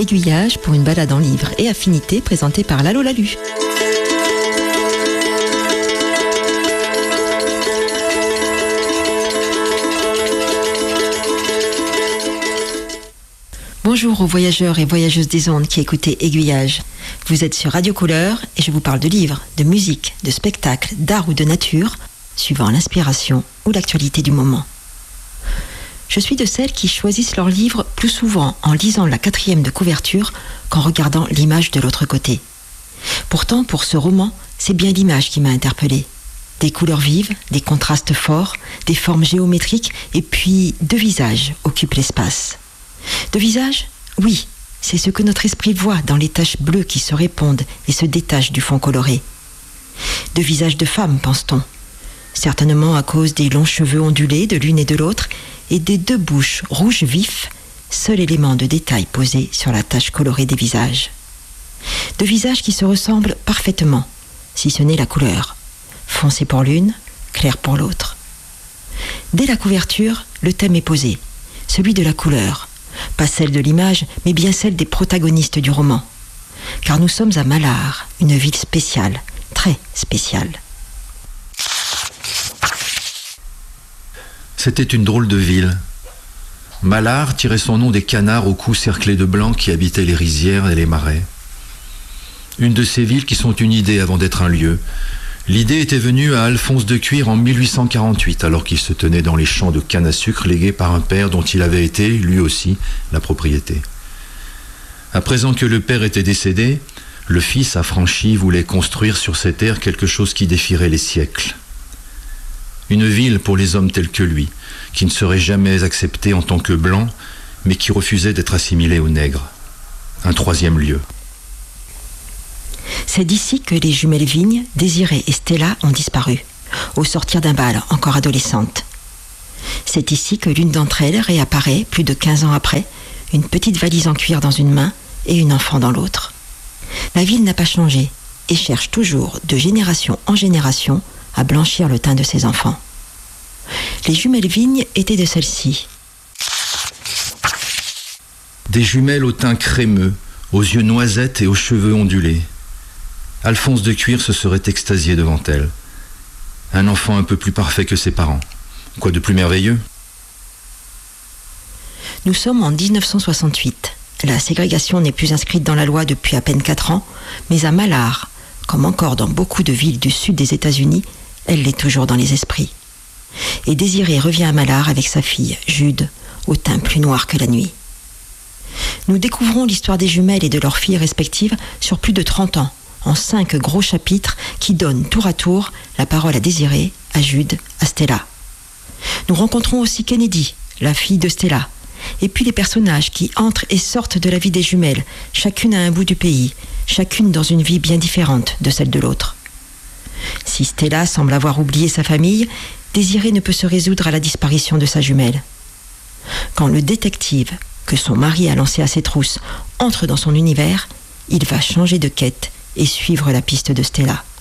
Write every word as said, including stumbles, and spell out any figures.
Aiguillage pour une balade en livres et affinités présentée par Lalo Lalu. Bonjour aux voyageurs et voyageuses des ondes qui écoutez Aiguillage. Vous êtes sur Radio Couleur et je vous parle de livres, de musique, de spectacles, d'art ou de nature, suivant l'inspiration ou l'actualité du moment. Je suis de celles qui choisissent leurs livres plus souvent en lisant la quatrième de couverture qu'en regardant l'image de l'autre côté. Pourtant, pour ce roman, c'est bien l'image qui m'a interpellée. Des couleurs vives, des contrastes forts, des formes géométriques et puis deux visages occupent l'espace. De visage, oui, c'est ce que notre esprit voit dans les taches bleues qui se répondent et se détachent du fond coloré. De visage de femme, pense-t-on, certainement à cause des longs cheveux ondulés de l'une et de l'autre et des deux bouches rouges vifs, seul élément de détail posé sur la tache colorée des visages. De visages qui se ressemblent parfaitement, si ce n'est la couleur, foncé pour l'une, clair pour l'autre. Dès la couverture, le thème est posé, celui de la couleur. Pas celle de l'image, mais bien celle des protagonistes du roman. Car nous sommes à Malard, une ville spéciale, très spéciale. C'était une drôle de ville. Malard tirait son nom des canards au cou cerclés de blanc qui habitaient les rizières et les marais. Une de ces villes qui sont une idée avant d'être un lieu. L'idée était venue à Alphonse de Cuir en mille huit cent quarante-huit, alors qu'il se tenait dans les champs de canne à sucre légués par un père dont il avait été, lui aussi, la propriété. À présent que le père était décédé, le fils affranchi voulait construire sur ces terres quelque chose qui défierait les siècles. Une ville pour les hommes tels que lui, qui ne serait jamais accepté en tant que blanc, mais qui refusait d'être assimilé aux nègres. Un troisième lieu. C'est d'ici que les jumelles Vignes, Désirée et Stella ont disparu, au sortir d'un bal, encore adolescente. C'est ici que l'une d'entre elles réapparaît, plus de quinze ans après, une petite valise en cuir dans une main et une enfant dans l'autre. La ville n'a pas changé et cherche toujours, de génération en génération, à blanchir le teint de ses enfants. Les jumelles Vignes étaient de celles-ci. Des jumelles au teint crémeux, aux yeux noisettes et aux cheveux ondulés. Alphonse de Cuir se serait extasié devant elle. Un enfant un peu plus parfait que ses parents. Quoi de plus merveilleux ? Nous sommes en dix-neuf cent soixante-huit. La ségrégation n'est plus inscrite dans la loi depuis à peine quatre ans, mais à Malard, comme encore dans beaucoup de villes du sud des États-Unis, elle l'est toujours dans les esprits. Et Désirée revient à Malard avec sa fille, Jude, au teint plus noir que la nuit. Nous découvrons l'histoire des jumelles et de leurs filles respectives sur plus de trente ans, en cinq gros chapitres qui donnent tour à tour la parole à Désirée, à Jude, à Stella. Nous rencontrons aussi Kennedy, la fille de Stella, et puis les personnages qui entrent et sortent de la vie des jumelles, chacune à un bout du pays, chacune dans une vie bien différente de celle de l'autre. Si Stella semble avoir oublié sa famille, Désirée ne peut se résoudre à la disparition de sa jumelle. Quand le détective, que son mari a lancé à ses trousses, entre dans son univers, il va changer de quête et suivre la piste de Stella.